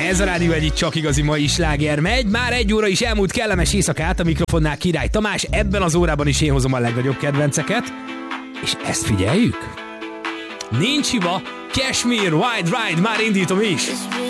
Ez a Rádió Egyik csak igazi mai sláger megy. Már 1 óra is elmúlt, kellemes éjszakát, a mikrofonnál Király Tamás. Ebben az órában is én hozom a legnagyobb kedvenceket. És ezt figyeljük? Nincs hiba, Cashmere, Wide Ride, már indítom is.